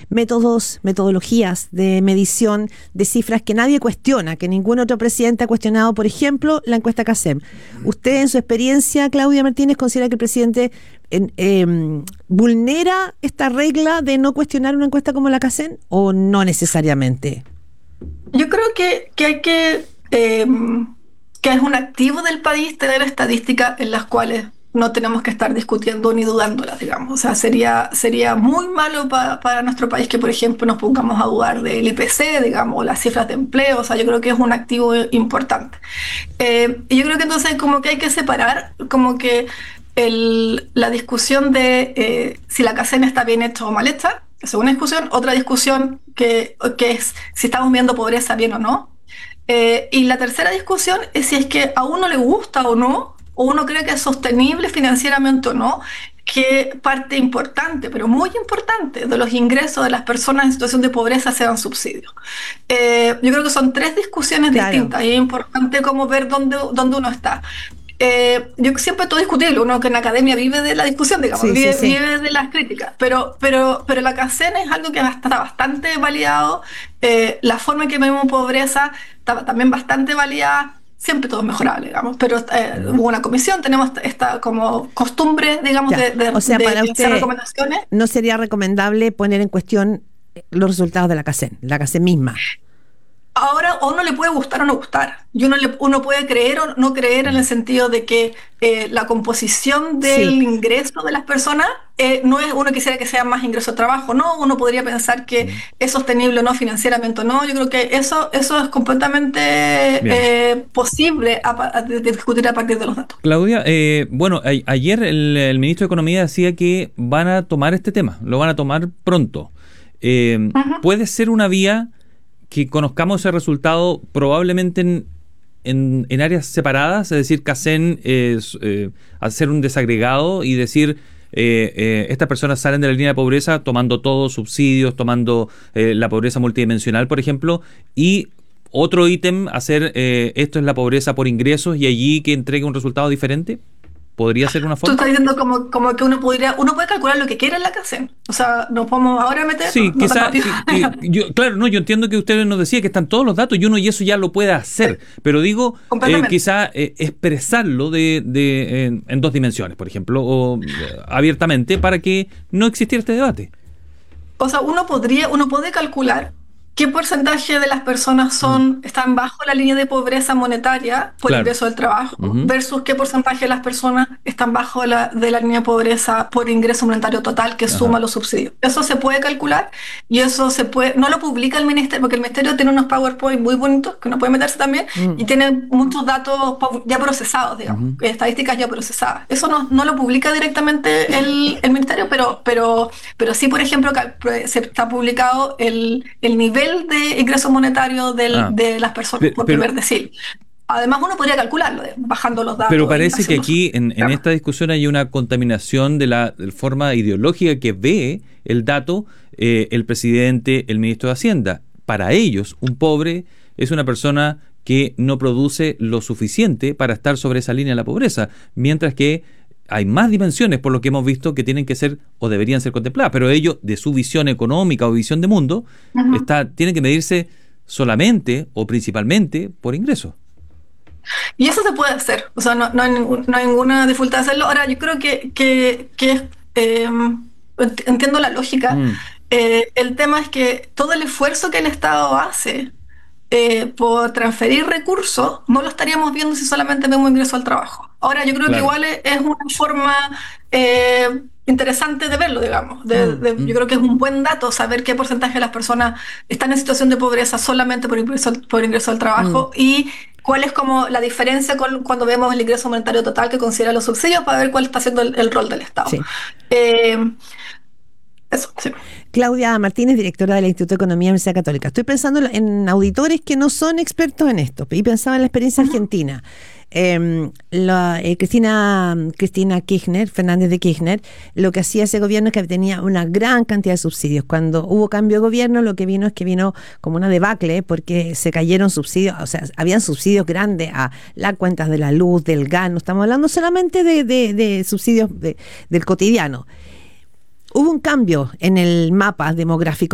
métodos, metodologías de medición de cifras que nadie cuestiona, que ningún otro presidente ha cuestionado, por ejemplo, la encuesta CACEM. ¿Usted, en su experiencia, Claudia Martínez, considera que el presidente vulnera esta regla de no cuestionar una encuesta como la CACEM o no necesariamente? Yo creo que hay que es un activo del país tener estadísticas en las cuales no tenemos que estar discutiendo ni dudándolas, digamos. O sea, sería muy malo para nuestro país que, por ejemplo, nos pongamos a dudar del IPC, digamos, o las cifras de empleo. O sea, yo creo que es un activo importante. Y yo creo que entonces como que hay que separar como que la discusión de si la CACEM está bien hecha o mal hecha, es una discusión. Otra discusión que es si estamos viendo pobreza bien o no. Y la tercera discusión es si es que a uno le gusta o no, o uno cree que es sostenible financieramente o no, que parte importante, pero muy importante, de los ingresos de las personas en situación de pobreza sean subsidios. Yo creo que son tres discusiones distintas y es importante como ver dónde uno está. Yo siempre todo discutible, uno que en la academia vive de la discusión, digamos, vive de las críticas, pero la CACEM es algo que está bastante validado, la forma en que medimos pobreza está también bastante validada, siempre todo es mejorable, digamos, pero hubo una comisión, tenemos esta como costumbre, digamos, o sea, para hacer usted, recomendaciones. ¿No sería recomendable poner en cuestión los resultados de la CACEM misma? Ahora, a uno le puede gustar o no gustar, y uno puede creer o no creer en el sentido de que la composición del ingreso de las personas no es, uno quisiera que sea más ingreso de trabajo, no, uno podría pensar que es sostenible o no financieramente o no. Yo creo que eso es completamente posible de discutir a partir de los datos. Claudia, bueno, ayer el ministro de Economía decía que van a tomar este tema, lo van a tomar pronto. ¿Puede ser una vía que conozcamos ese resultado probablemente en áreas separadas? Es decir, CACEM hacer un desagregado y decir estas personas salen de la línea de pobreza tomando todos subsidios, tomando la pobreza multidimensional, por ejemplo, y otro ítem hacer esto es la pobreza por ingresos y allí que entregue un resultado diferente. ¿Podría ser una forma? Tú estás diciendo como que uno puede calcular lo que quiera en la CACEM. O sea, nos podemos ahora meter. Sí, quizás. Yo entiendo que usted nos decía que están todos los datos y eso ya lo puede hacer. Sí, pero digo, quizás expresarlo en dos dimensiones, por ejemplo, o abiertamente, para que no existiera este debate. O sea, uno puede calcular qué porcentaje de las personas están bajo la línea de pobreza monetaria por ingreso del trabajo versus qué porcentaje de las personas están bajo de la línea de pobreza por ingreso monetario total que suma los subsidios. Eso se puede calcular y eso no lo publica el ministerio, porque el ministerio tiene unos PowerPoint muy bonitos que uno puede meterse también y tiene muchos datos ya procesados, digamos, estadísticas ya procesadas. Eso no lo publica directamente el ministerio, pero sí, por ejemplo, se está publicado el nivel de ingreso monetario de las personas por primer decil. Además, uno podría calcularlo bajando los datos. Pero parece que aquí en esta discusión hay una contaminación de la forma ideológica que ve el dato el presidente, el ministro de Hacienda. Para ellos, un pobre es una persona que no produce lo suficiente para estar sobre esa línea de la pobreza, mientras que hay más dimensiones, por lo que hemos visto, que tienen que ser o deberían ser contempladas, pero ellos, de su visión económica o visión de mundo, tienen que medirse solamente o principalmente por ingresos. Y eso se puede hacer, o sea, no hay ninguna dificultad de hacerlo. Ahora, yo creo que entiendo la lógica. El tema es que todo el esfuerzo que el Estado hace por transferir recursos, no lo estaríamos viendo si solamente vemos ingreso al trabajo. Ahora, yo creo que igual es una forma interesante de verlo, digamos. Yo creo que es un buen dato saber qué porcentaje de las personas están en situación de pobreza solamente por ingreso al trabajo y cuál es como la diferencia cuando vemos el ingreso monetario total que considera los subsidios para ver cuál está siendo el rol del Estado. Sí. Eso, sí. Claudia Martínez, directora del Instituto de Economía de la Universidad Católica. Estoy pensando en auditores que no son expertos en esto y pensaba en la experiencia argentina. Cristina Kirchner, Fernández de Kirchner, lo que hacía ese gobierno es que tenía una gran cantidad de subsidios. Cuando hubo cambio de gobierno, lo que vino es que vino como una debacle porque se cayeron subsidios, o sea, habían subsidios grandes a las cuentas de la luz, del gas, no estamos hablando solamente de subsidios del cotidiano. Hubo un cambio en el mapa demográfico